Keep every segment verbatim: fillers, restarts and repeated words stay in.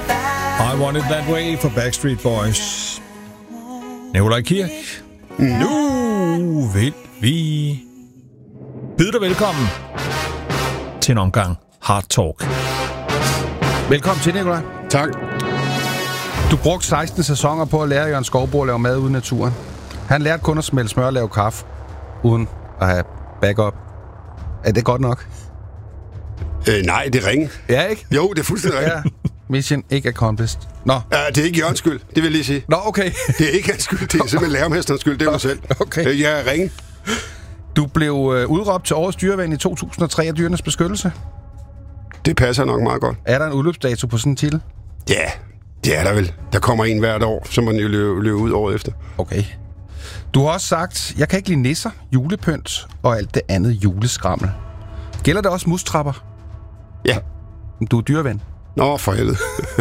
I Want It That Way for Backstreet Boys. Nikolaj Kirk. Mm. Nu vil vi byde dig velkommen til en omgang Hard Talk. Velkommen til, Nikolaj. Tak. Du brugte seksten sæsoner på at lære Jørgen Skouboe at lave mad ude i naturen. Han lærte kun at smelde smør og lave kaffe, uden at have backup. Er det godt nok? Øh, nej, det er ringe. Ja, ikke? Jo, det er fuldstændig ringe. Ja. Mission ikke accomplished. Nå. Ja, det er ikke Jørgens skyld, det vil jeg lige sige. Nå, okay. Det er ikke hans skyld, det er simpelthen lærermesterens skyld, det er mig selv. Okay. Øh, jeg er ringe. Du blev øh, udråbt til årets dyreven i to tusind og tre af Dyrenes Beskyttelse. Det passer nok meget godt. Er der en udløbsdato på sådan en titel? Ja, det er der vel. Der kommer en hvert år, så man jo løber, løber ud året efter. Okay. Du har også sagt, jeg kan ikke lide nisser, julepynt og alt det andet juleskrammel. Gælder det også mustrapper? Ja. Du er dyreven. Nå, for helvede.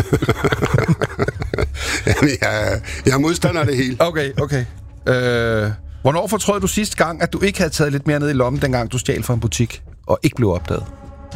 Jamen, jeg, jeg er modstander af det hele. Okay, okay. Øh, hvornår fortrød du sidste gang, at du ikke havde taget lidt mere ned i lommen, dengang du stjal fra en butik og ikke blev opdaget?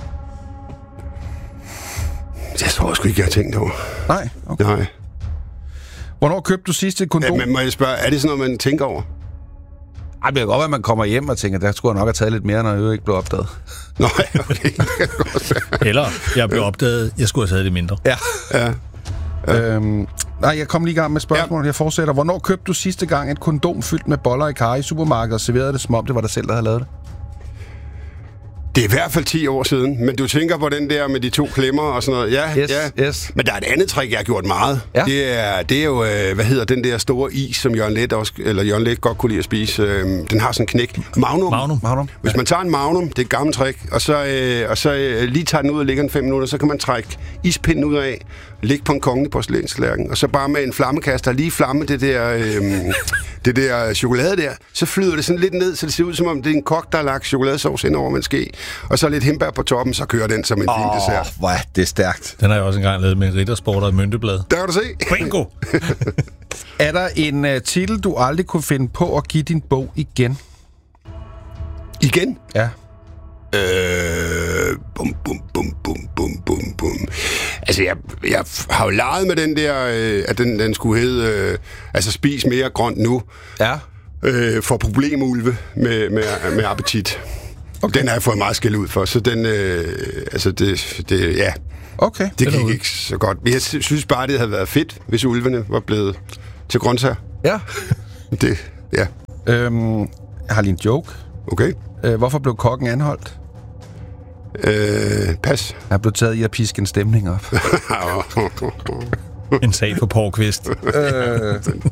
Jeg tror sgu ikke, jeg har tænkt over. Nej? Okay. Nej. Hvornår købte du sidste kondom? Ja, men må jeg spørge, er det sådan noget, man tænker over? Ej, det kan godt være, at man kommer hjem og tænker, der skulle jeg nok have taget lidt mere, når jeg ikke blev opdaget. Nå, okay. Eller, jeg blev opdaget, jeg skulle have taget det mindre. Ja. Ja. Ja. Øhm, nej, jeg kom lige i gang med spørgsmålet. Ja. Jeg fortsætter. Hvornår købte du sidste gang et kondom fyldt med boller i karry i supermarkedet og serverede det, som om det var dig selv, der havde lavet det? Det er i hvert fald ti år siden, men du tænker på den der med de to klemmer og sådan noget. Ja, yes, ja. Yes. Men der er et andet trick, jeg har gjort meget. Ja. Det, er, det er jo, øh, hvad hedder den der store is, som Jørgen Let, også, eller Jørgen Let godt kunne lide at spise. Øh, den har sådan en knæk. Magnum. Magnum. Magnum. Hvis man tager en Magnum, det er et gammelt trick, og så, øh, og så øh, lige tager den ud og ligger den fem minutter, så kan man trække ispinden ud af, ligge på en kongelig porcelænslærken, og så bare med en flammekaster lige flamme det der, øh, det der chokolade der, så flyder det sådan lidt ned, så det ser ud som om det er en kok, der har lagt chokoladesauce ind over med en ske, og så lidt hindbær på toppen, så kører den som en fin dessert. Åh, hvor er det stærkt. Den har jeg også engang lavet med Riddersport og et mynteblad. Der kan du se. Bingo! Er der en uh, titel, du aldrig kunne finde på at give din bog igen? Igen? Ja. Øh, bum, bum, bum, bum, bum, bum, bum. Altså, jeg, jeg har jo leget med den der, øh, at den, den skulle hedde, øh, altså, spis mere grønt nu. Ja. Øh, for problemulve med, med, med appetit. Okay. Den har jeg fået meget skæld ud for, så den, øh, altså, det, det, ja. Okay. Det gik ikke så godt. Men jeg synes bare, det havde været fedt, hvis ulvene var blevet til grøntsager. Ja. Det, ja. Øhm, jeg har lige en joke. Okay. Øh, hvorfor blev kokken anholdt? Øh, pas. Han blev taget i at piske en stemning op. En sag for Poul Kvist. øh,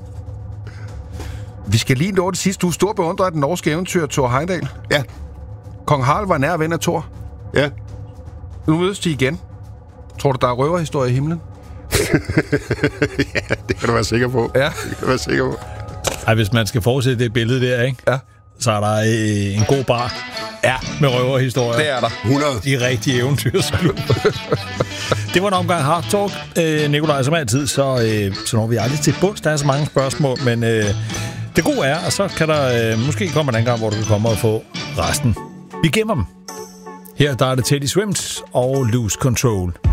vi skal lige nå det sidste. Du er stor beundrer af den norske eventyr Thor Heyerdahl. Ja. Kong Harald var nær ven af Thor. Ja. Nu mødes de igen. Tror du, der er røverhistorie i himlen? Ja, det kan du være sikker på. Ja. Det kan du være sikker på. Ej, hvis man skal fortsætte det billede der, ikke? Ja. Så er der øh, en god bar. Ja. Med røverhistorier. Det er der. hundrede. De rigtige eventyrsklub. Det var en omgang Hard Talk. Øh, Nikolaj, som altid, så, øh, så når vi aldrig til bunds. Der er så mange spørgsmål, men øh, det gode er, og så kan der øh, måske komme en anden gang, hvor du kan komme og få resten. Vi gemmer dem. Her der er det Teddy Swims og Lose Control.